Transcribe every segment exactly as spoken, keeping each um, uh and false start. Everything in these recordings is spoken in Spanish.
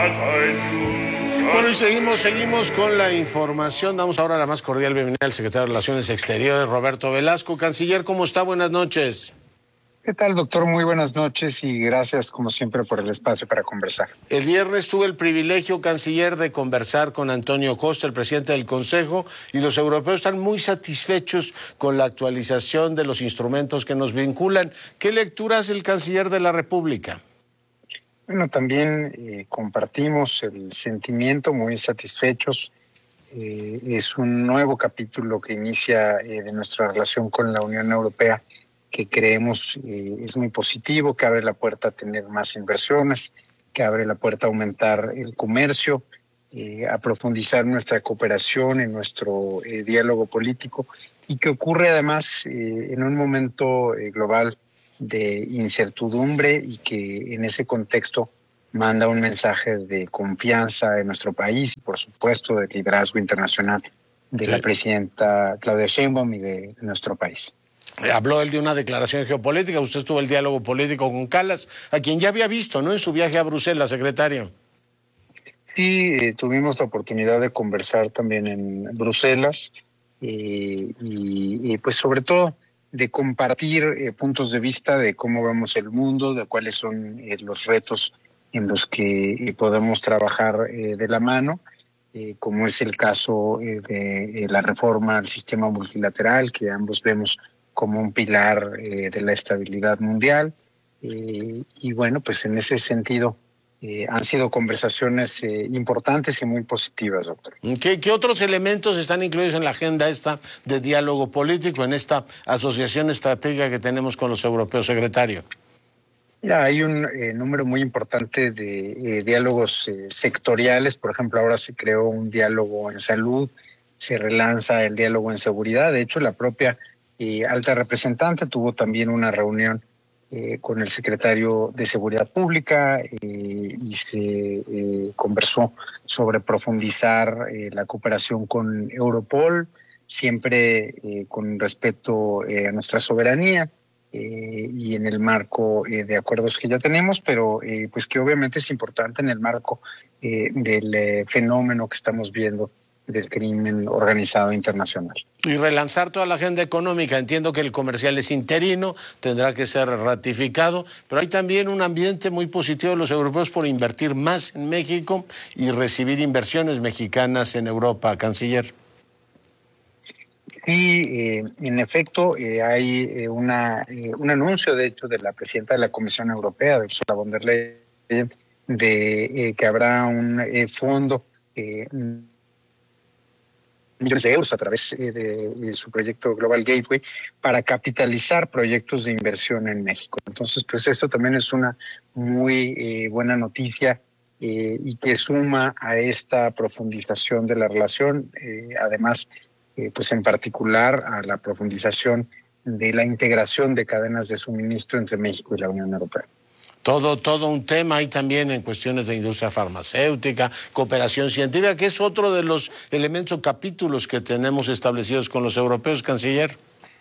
Bueno, y seguimos, seguimos con la información. Damos ahora la más cordial bienvenida al secretario de Relaciones Exteriores, Roberto Velasco. Canciller, ¿cómo está? Buenas noches. ¿Qué tal, doctor? Muy buenas noches y gracias, como siempre, por el espacio para conversar. El viernes tuve el privilegio, canciller, de conversar con Antonio Costa, el presidente del Consejo, y los europeos están muy satisfechos con la actualización de los instrumentos que nos vinculan. ¿Qué lectura hace el canciller de la República? Bueno, también eh, compartimos el sentimiento, muy satisfechos. Eh, es un nuevo capítulo que inicia eh, de nuestra relación con la Unión Europea, que creemos eh, es muy positivo, que abre la puerta a tener más inversiones, que abre la puerta a aumentar el comercio, eh, a profundizar nuestra cooperación en nuestro eh, diálogo político, y que ocurre además eh, en un momento eh, global de incertidumbre y que en ese contexto manda un mensaje de confianza en nuestro país y, por supuesto, de liderazgo internacional de sí. la presidenta Claudia Sheinbaum y de nuestro país. Habló él de una declaración geopolítica, usted tuvo el diálogo político con Kallas, a quien ya había visto, ¿no?, en su viaje a Bruselas, secretario. Sí, eh, tuvimos la oportunidad de conversar también en Bruselas eh, y, y pues sobre todo de compartir eh, puntos de vista de cómo vemos el mundo, de cuáles son eh, los retos en los que eh, podemos trabajar eh, de la mano, eh, como es el caso eh, de eh, la reforma al sistema multilateral, que ambos vemos como un pilar eh, de la estabilidad mundial. Eh, y bueno, pues en ese sentido eh, han sido conversaciones eh, importantes y muy positivas, doctor. ¿Qué, ¿Qué otros elementos están incluidos en la agenda esta de diálogo político, en esta asociación estratégica que tenemos con los europeos, secretario? Ya, hay un eh, número muy importante de eh, diálogos eh, sectoriales. Por ejemplo, ahora se creó un diálogo en salud, se relanza el diálogo en seguridad. De hecho, la propia eh, alta representante tuvo también una reunión eh, con el secretario de Seguridad Pública eh, y se eh, conversó sobre profundizar eh, la cooperación con Europol, siempre eh, con respeto eh, a nuestra soberanía. Eh, y en el marco eh, de acuerdos que ya tenemos, pero eh, pues que obviamente es importante en el marco eh, del eh, fenómeno que estamos viendo del crimen organizado internacional. Y relanzar toda la agenda económica. Entiendo que el comercial es interino, tendrá que ser ratificado, pero hay también un ambiente muy positivo de los europeos por invertir más en México y recibir inversiones mexicanas en Europa, canciller. Sí, eh, en efecto, eh, hay eh, una, eh, un anuncio, de hecho, de la presidenta de la Comisión Europea, de Ursula von der Leyen, de eh, que habrá un eh, fondo eh, millones de euros a través eh, de, de su proyecto Global Gateway para capitalizar proyectos de inversión en México. Entonces, pues esto también es una muy eh, buena noticia eh, y que suma a esta profundización de la relación, eh, además, Eh, pues en particular a la profundización de la integración de cadenas de suministro entre México y la Unión Europea. Todo, todo un tema ahí también en cuestiones de industria farmacéutica, cooperación científica, que es otro de los elementos o capítulos que tenemos establecidos con los europeos, canciller.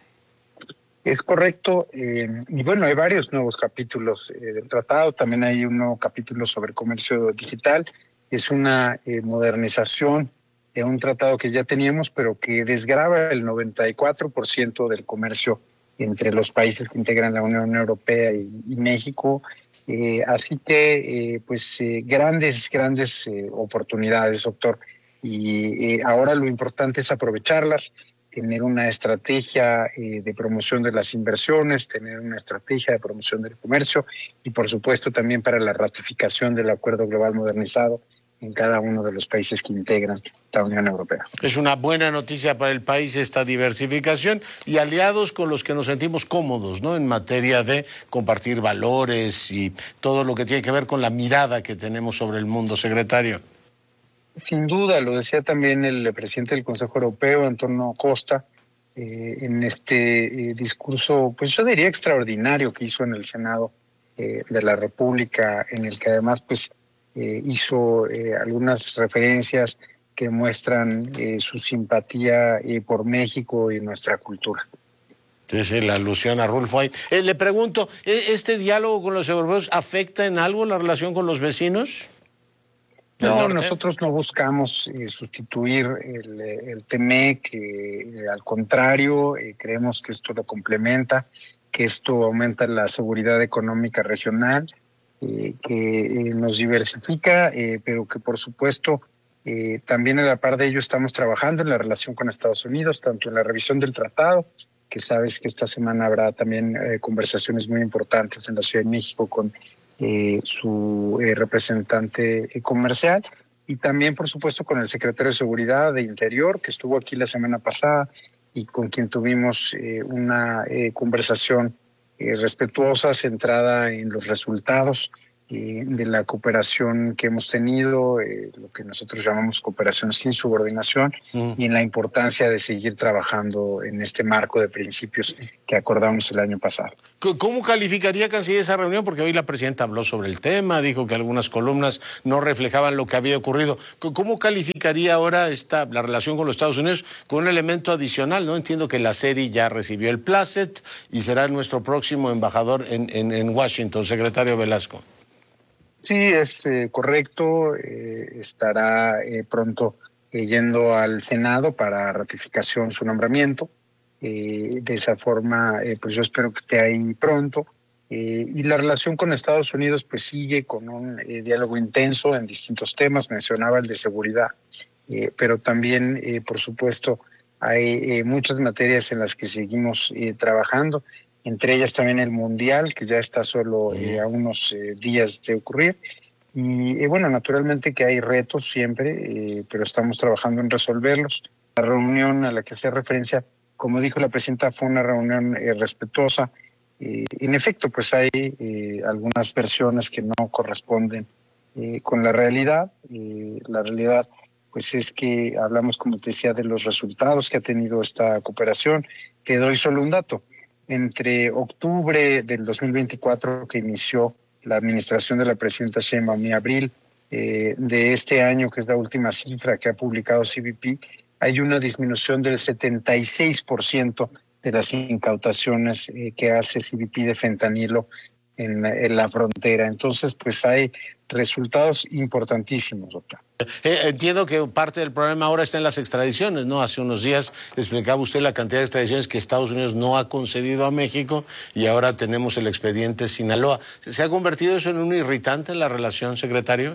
Es correcto, eh, y bueno, hay varios nuevos capítulos eh, del tratado. También hay un nuevo capítulo sobre comercio digital. Es una eh, modernización de un tratado que ya teníamos, pero que desgrava el noventa y cuatro por ciento del comercio entre los países que integran la Unión Europea y, y México. Eh, así que, eh, pues, eh, grandes, grandes eh, oportunidades, doctor. Y eh, ahora lo importante es aprovecharlas, tener una estrategia eh, de promoción de las inversiones, tener una estrategia de promoción del comercio y, por supuesto, también para la ratificación del Acuerdo Global Modernizado en cada uno de los países que integran la Unión Europea. Es una buena noticia para el país esta diversificación y aliados con los que nos sentimos cómodos, ¿no?, en materia de compartir valores y todo lo que tiene que ver con la mirada que tenemos sobre el mundo, secretario. Sin duda, lo decía también el presidente del Consejo Europeo, Antonio Costa, eh, en este eh, discurso, pues yo diría extraordinario que hizo en el Senado eh, de la República, en el que además, pues, Eh, hizo eh, algunas referencias que muestran eh, su simpatía eh, por México y nuestra cultura. Sí, sí, la alusión a Rulfo ahí. Eh, le pregunto, ¿este diálogo con los europeos afecta en algo la relación con los vecinos? No, norte? nosotros no buscamos eh, sustituir el, el T M E C, eh, al contrario, eh, creemos que esto lo complementa, que esto aumenta la seguridad económica regional, eh, que eh, nos diversifica, eh, pero que por supuesto eh, también a la par de ello estamos trabajando en la relación con Estados Unidos, tanto en la revisión del tratado, que sabes que esta semana habrá también eh, conversaciones muy importantes en la Ciudad de México con eh, su eh, representante eh, comercial, y también, por supuesto, con el secretario de Seguridad de Interior, que estuvo aquí la semana pasada y con quien tuvimos eh, una eh, conversación eh, respetuosa, centrada en los resultados eh, de la cooperación que hemos tenido, eh, lo que nosotros llamamos cooperación sin subordinación, mm. y en la importancia de seguir trabajando en este marco de principios que acordamos el año pasado. ¿Cómo calificaría, canciller, esa reunión? Porque hoy la presidenta habló sobre el tema, dijo que algunas columnas no reflejaban lo que había ocurrido. ¿Cómo calificaría ahora esta, la relación con los Estados Unidos con un elemento adicional? No entiendo que la serie ya recibió el placet y será nuestro próximo embajador en, en, en Washington, secretario Velasco. Sí, es eh, correcto. Eh, estará eh, pronto eh, yendo al Senado para ratificación su nombramiento. Eh, de esa forma, eh, pues yo espero que esté ahí pronto. Eh, y la relación con Estados Unidos pues sigue con un eh, diálogo intenso en distintos temas. Mencionaba el de seguridad, eh, pero también, eh, por supuesto, hay eh, muchas materias en las que seguimos eh, trabajando. Entre ellas también el Mundial, que ya está solo eh, a unos eh, días de ocurrir. Y eh, bueno, naturalmente que hay retos siempre, eh, pero estamos trabajando en resolverlos. La reunión a la que hacía referencia, como dijo la presidenta, fue una reunión eh, respetuosa. Eh, en efecto, pues hay eh, algunas versiones que no corresponden eh, con la realidad. Eh, la realidad pues es que hablamos, como te decía, de los resultados que ha tenido esta cooperación. Te doy solo un dato. Entre octubre del dos mil veinticuatro, que inició la administración de la presidenta Sheinbaum, y abril eh, de este año, que es la última cifra que ha publicado C B P, hay una disminución del setenta y seis por ciento de las incautaciones eh, que hace C B P de fentanilo en, en la frontera. Entonces, pues hay resultados importantísimos, doctor. Eh, entiendo que parte del problema ahora está en las extradiciones, ¿no? Hace unos días explicaba usted la cantidad de extradiciones que Estados Unidos no ha concedido a México y ahora tenemos el expediente Sinaloa. ¿Se ha convertido eso en un irritante en la relación, secretario?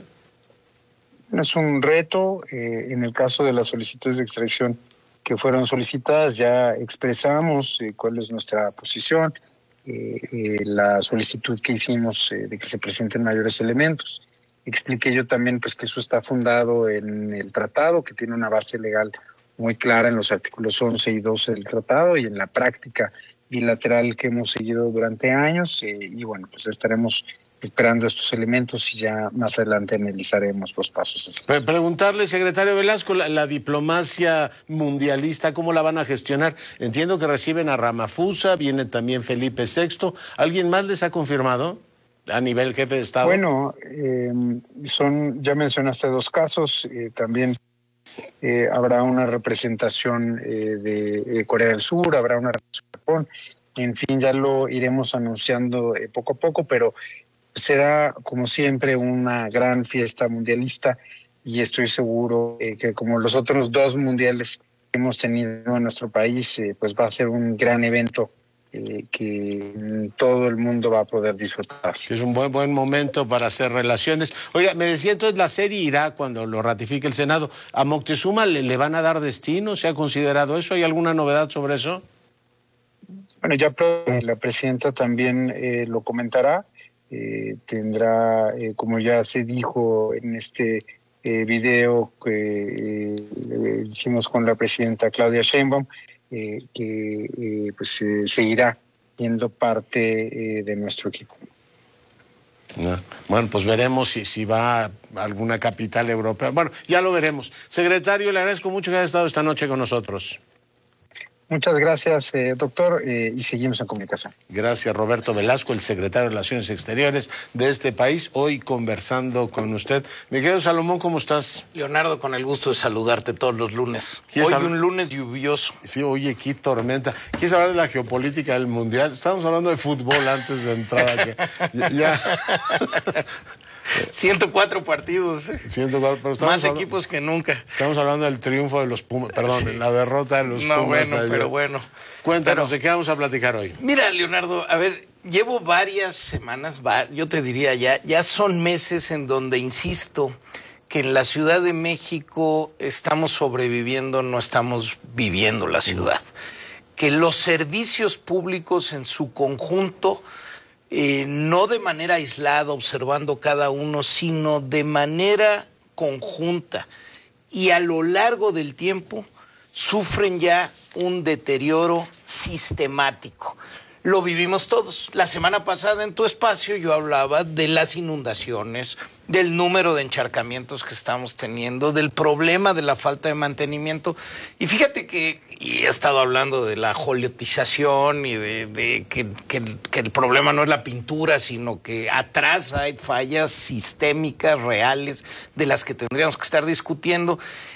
Es un reto. Eh, en el caso de las solicitudes de extradición que fueron solicitadas, ya expresamos eh, cuál es nuestra posición, eh, eh, la solicitud que hicimos eh, de que se presenten mayores elementos. Expliqué yo también pues que eso está fundado en el tratado, que tiene una base legal muy clara en los artículos once y doce del tratado y en la práctica bilateral que hemos seguido durante años. Eh, y bueno, pues estaremos esperando estos elementos y ya más adelante analizaremos los pasos. Pre preguntarle, secretario Velasco, la, la diplomacia mundialista, ¿cómo la van a gestionar? Entiendo que reciben a Ramaphosa, viene también Felipe sexto. ¿Alguien más les ha confirmado a nivel jefe de Estado? Bueno, eh, son, ya mencionaste dos casos, eh, también eh, habrá una representación eh, de eh, Corea del Sur, habrá una representación de Japón, en fin, ya lo iremos anunciando eh, poco a poco, pero será como siempre una gran fiesta mundialista y estoy seguro eh, que como los otros dos mundiales que hemos tenido en nuestro país, eh, pues va a ser un gran evento Eh, que todo el mundo va a poder disfrutar. Es un buen buen momento para hacer relaciones. Oiga, me decía entonces la serie irá cuando lo ratifique el Senado. ¿A Moctezuma le, le van a dar destino? ¿Se ha considerado eso? ¿Hay alguna novedad sobre eso? Bueno, ya la presidenta también eh, lo comentará. Eh, tendrá, eh, como ya se dijo en este eh, video que eh, hicimos con la presidenta Claudia Sheinbaum, Eh, que eh, pues eh, seguirá siendo parte eh, de nuestro equipo. No. Bueno, pues veremos si, si va a alguna capital europea. Bueno, ya lo veremos. Secretario, le agradezco mucho que haya estado esta noche con nosotros. Muchas gracias, eh, doctor, eh, y seguimos en comunicación. Gracias, Roberto Velasco, el secretario de Relaciones Exteriores de este país, hoy conversando con usted. Mi querido Salomón, ¿cómo estás? Leonardo, con el gusto de saludarte todos los lunes. Hoy hablar? Un lunes lluvioso. Sí, oye, qué tormenta. ¿Quieres hablar de la geopolítica del Mundial? Estábamos hablando de fútbol antes de entrar aquí. ya... ciento cuatro partidos. ¿eh? ciento cuatro, pero Más hablando, equipos que nunca. Estamos hablando del triunfo de los Pumas, perdón, sí. la derrota de los no, Pumas. Bueno, ayer. pero bueno. Cuéntanos, pero, ¿de qué vamos a platicar hoy? Mira, Leonardo, a ver, llevo varias semanas, yo te diría ya, ya son meses en donde insisto que en la Ciudad de México estamos sobreviviendo, no estamos viviendo la ciudad. Que los servicios públicos en su conjunto, eh, no de manera aislada, observando cada uno, sino de manera conjunta y a lo largo del tiempo, sufren ya un deterioro sistemático. Lo vivimos todos. La semana pasada en tu espacio yo hablaba de las inundaciones, del número de encharcamientos que estamos teniendo, del problema de la falta de mantenimiento. Y fíjate que y he estado hablando de la holiotización y de, de que, que, que el problema no es la pintura, sino que atrás hay fallas sistémicas reales de las que tendríamos que estar discutiendo.